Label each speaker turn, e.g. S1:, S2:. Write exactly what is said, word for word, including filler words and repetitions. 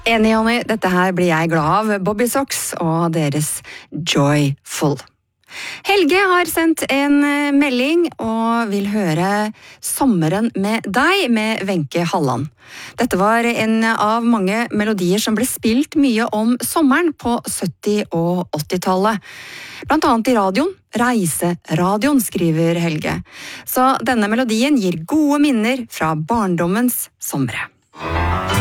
S1: Enig, Jonny. Dette her blir jeg glad av. Bobby Sox og deres Joyful. Helge har sendt en melding og vil høre Sommeren med deg med Wenche Halland. Dette var en av mange melodier som ble spilt mye om sommeren på sytti- og åttitallet. Blant annet i radioen. Reiseradioen, skriver Helge. Så denne melodien gir gode minner fra barndommens somre.